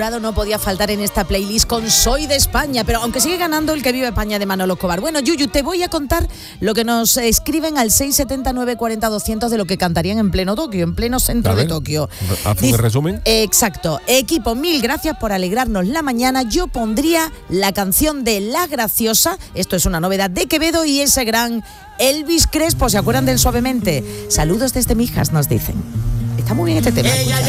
No podía faltar en esta playlist con Soy de España, pero aunque sigue ganando el que vive España de Manolo Escobar. Bueno, Yuyu, te voy a contar lo que nos escriben al 679 40 200 de lo que cantarían en pleno Tokio, en pleno centro de Tokio. ¿Haz un resumen? Exacto. Equipo, mil gracias por alegrarnos la mañana. Yo pondría la canción de La Graciosa, esto es una novedad de Quevedo, y ese gran Elvis Crespo, ¿se acuerdan del Suavemente? Saludos desde Mijas, nos dicen. Está muy bien este tema. Escucha.